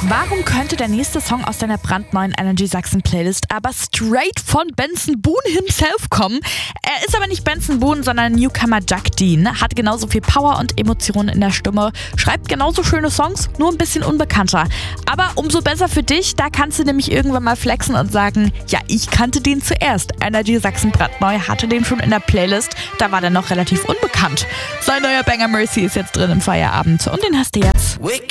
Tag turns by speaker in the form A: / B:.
A: Warum könnte der nächste Song aus deiner brandneuen Energy Sachsen Playlist aber straight von Benson Boone himself kommen? Er ist aber nicht Benson Boone, sondern Newcomer Jack Dean. Hat genauso viel Power und Emotionen in der Stimme, schreibt genauso schöne Songs, nur ein bisschen unbekannter. Aber umso besser für dich, da kannst du nämlich irgendwann mal flexen und sagen, ja, ich kannte den zuerst. Energy Sachsen brandneu hatte den schon in der Playlist, da war der noch relativ unbekannt. Sein neuer Banger Mercy ist jetzt drin im Feierabend und den hast du jetzt.